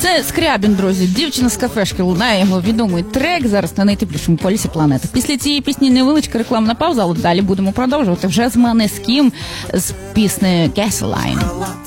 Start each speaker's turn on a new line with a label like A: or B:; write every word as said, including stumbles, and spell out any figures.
A: Це Скрябін, друзі. Дівчина з кафешки лунає його відомий трек зараз на найтеплішому полюсі планети. Після цієї пісні невеличка рекламна пауза, але далі будемо продовжувати вже з Måneskin з піснею Gasoline.